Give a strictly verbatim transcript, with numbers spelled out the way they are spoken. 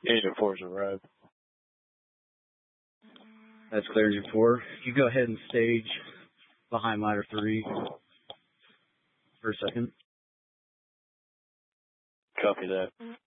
Agent four's arrived. That's clear, Agent four. You go ahead and stage behind ladder three for a second. Copy that.